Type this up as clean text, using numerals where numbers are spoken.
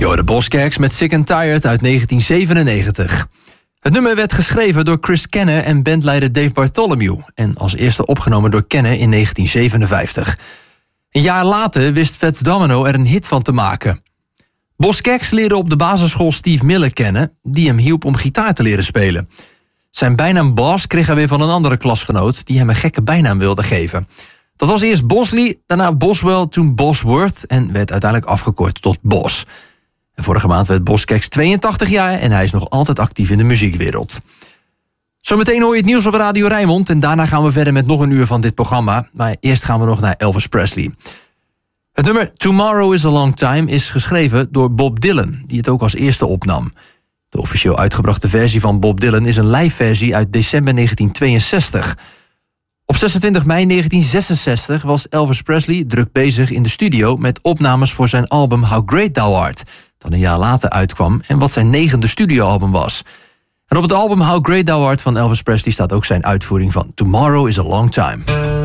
De Boskeks met Sick and Tired uit 1997. Het nummer werd geschreven door Chris Kenne en bandleider Dave Bartholomew en als eerste opgenomen door Kenne in 1957. Een jaar later wist Fats Domino er een hit van te maken. Boskeks leerde op de basisschool Steve Miller kennen, die hem hielp om gitaar te leren spelen. Zijn bijnaam Boss kreeg hij weer van een andere klasgenoot die hem een gekke bijnaam wilde geven. Dat was eerst Bosley, daarna Boswell, toen Bosworth en werd uiteindelijk afgekort tot Bos. En vorige maand werd Boskeks 82 jaar en hij is nog altijd actief in de muziekwereld. Zometeen hoor je het nieuws op Radio Rijnmond en daarna gaan we verder met nog een uur van dit programma. Maar eerst gaan we nog naar Elvis Presley. Het nummer Tomorrow is a Long Time is geschreven door Bob Dylan, die het ook als eerste opnam. De officieel uitgebrachte versie van Bob Dylan is een live versie uit december 1962. Op 26 mei 1966 was Elvis Presley druk bezig in de studio met opnames voor zijn album How Great Thou Art, dat een jaar later uitkwam en wat zijn 9e studioalbum was. En op het album How Great Thou Art van Elvis Presley staat ook zijn uitvoering van Tomorrow is a Long Time.